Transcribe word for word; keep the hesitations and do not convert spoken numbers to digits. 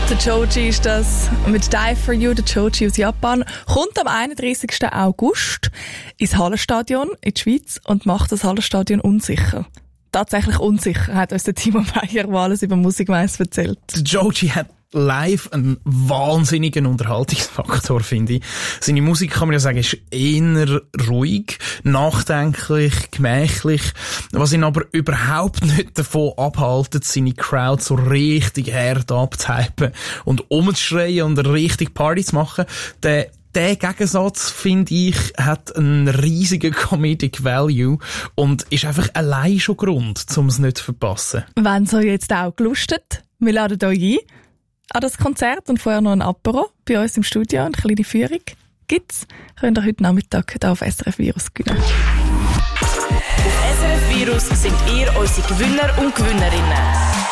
Der Joji ist das mit Die For You, der Joji aus Japan, kommt am einunddreißigsten August ins Hallenstadion in die Schweiz und macht das Hallenstadion unsicher. Tatsächlich unsicher, hat uns der Timo Meyer, der alles über Musik weiss, erzählt. Der Joji hat live einen wahnsinnigen Unterhaltungsfaktor, finde ich. Seine Musik, kann man ja sagen, ist eher ruhig, nachdenklich, gemächlich, was ihn aber überhaupt nicht davon abhalten, seine Crowd so richtig hart abzuhypen und umzuschreien und richtig Party zu machen. Der Der Gegensatz, finde ich, hat einen riesigen Comedic Value und ist einfach allein schon Grund, um es nicht zu verpassen. Wenn es euch jetzt auch gelustet, wir laden euch ein an das Konzert und vorher noch ein Apero bei uns im Studio, eine kleine Führung gibt's. Könnt ihr heute Nachmittag hier auf S R F Virus gewinnen. Auf S R F Virus sind ihr unsere Gewinner und Gewinnerinnen.